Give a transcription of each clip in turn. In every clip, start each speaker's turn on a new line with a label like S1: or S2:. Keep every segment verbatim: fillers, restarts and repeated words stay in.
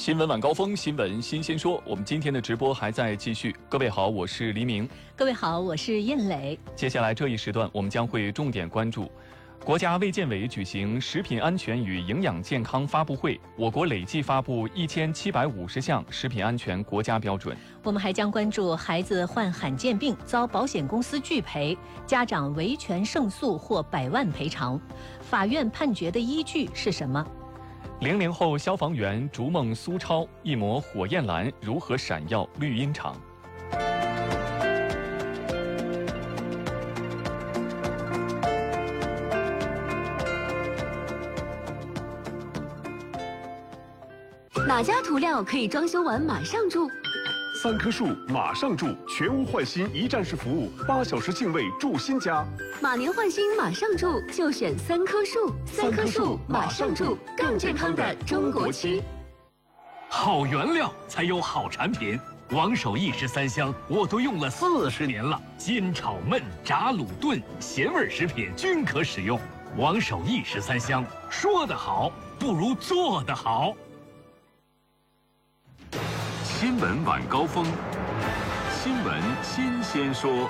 S1: 新闻晚高峰，新闻新鲜说。我们今天的直播还在继续。各位好，我是黎明。
S2: 各位好，我是燕磊。
S1: 接下来这一时段，我们将会重点关注国家卫健委举行食品安全与营养健康发布会，我国累计发布一千七百五十项食品安全国家标准。
S2: 我们还将关注孩子患罕见病遭保险公司拒赔，家长维权胜诉获百万赔偿，法院判决的依据是什么？
S1: 零零后消防员逐梦苏超，一抹火焰蓝如何闪耀绿茵场？
S3: 哪家涂料可以装修完马上住？
S4: 三棵树马上住，全屋换新一站式服务，八小时净位住新家。
S3: 马年换新马上住，就选三棵树。三棵树马上住，更健康的中国区。
S5: 好原料才有好产品。王守义十三香我都用了四十年了，煎炒焖炸卤炖咸味食品均可使用。王守义十三香，说得好不如做得好。
S4: 新闻晚高峰，新闻新鲜说。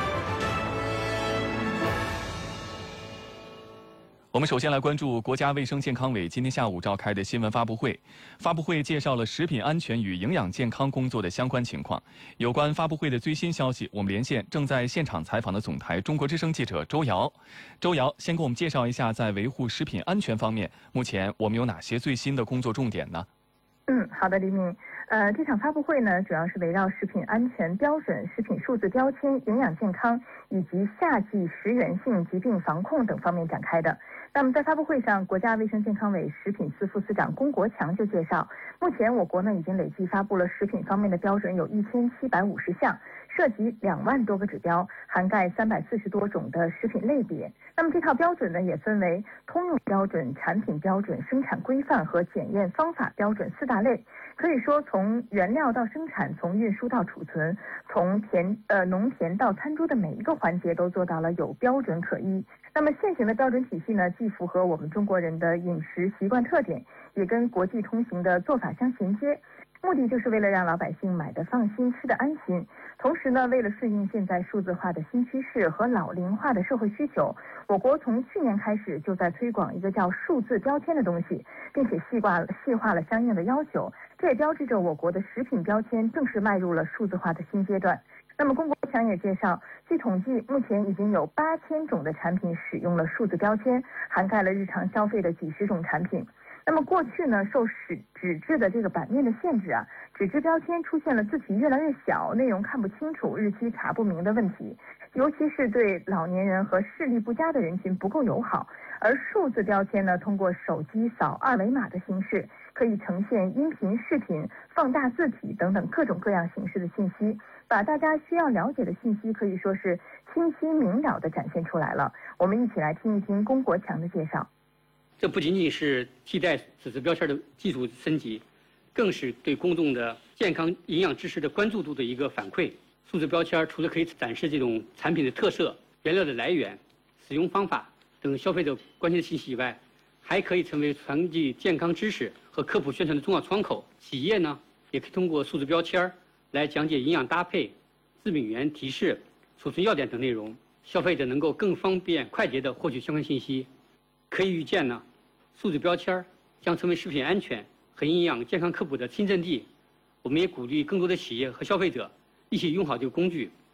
S1: 我们首先来关注国家卫生健康委今天下午召开的新闻发布会。发布会介绍了食品安全与营养健康工作的相关情况。有关发布会的最新消息，我们连线正在现场采访的总台中国之声记者周瑶。周瑶，先给我们介绍一下，在维护食品安全方面，目前我们有哪些最新的工作重点呢？
S6: 嗯，好的，黎明。呃，这场发布会呢，主要是围绕食品安全标准、食品数字标签、营养健康以及夏季食源性疾病防控等方面展开的。那么在发布会上，国家卫生健康委食品司副司长龚国强就介绍，目前我国呢已经累计发布了食品方面的标准有一千七百五十项，涉及两万多个指标，涵盖三百四十多种的食品类别。那么这套标准呢，也分为通用标准、产品标准、生产规范和检验方法标准四大类。可以说，从原料到生产，从运输到储存，从田呃农田到餐桌的每一个环节都做到了有标准可依。那么现行的标准体系呢，既符合我们中国人的饮食习惯特点，也跟国际通行的做法相衔接。目的就是为了让老百姓买得放心，吃得安心。同时呢，为了顺应现在数字化的新趋势和老龄化的社会需求，我国从去年开始就在推广一个叫数字标签的东西，并且细化细化了相应的要求。这也标志着我国的食品标签正式迈入了数字化的新阶段。那么龚国强也介绍，据统计，目前已经有八千种的产品使用了数字标签，涵盖了日常消费的几十种产品。那么过去呢，受纸纸质的这个版面的限制啊，纸质标签出现了字体越来越小、内容看不清楚、日期查不明的问题，尤其是对老年人和视力不佳的人群不够友好。而数字标签呢，通过手机扫二维码的形式，可以呈现音频、视频、放大字体等等各种各样形式的信息，把大家需要了解的信息可以说是清晰明了地展现出来了。我们一起来听一听龚国强的介绍。
S7: 这不仅仅是替代纸质标签的技术升级，更是对公众的健康营养知识的关注度的一个反馈。数字标签除了可以展示这种产品的特色、原料的来源、使用方法等消费者关心的信息以外，还可以成为传递健康知识和科普宣传的重要窗口。企业呢，也可以通过数字标签来讲解营养搭配、致敏原提示、储存要点等内容，消费者能够更方便快捷地获取相关信息。可以预见呢，数字标签将成为食品安全和营养健康科普的新阵地。我们也鼓励更多的企业和消费者一起用好这个工具，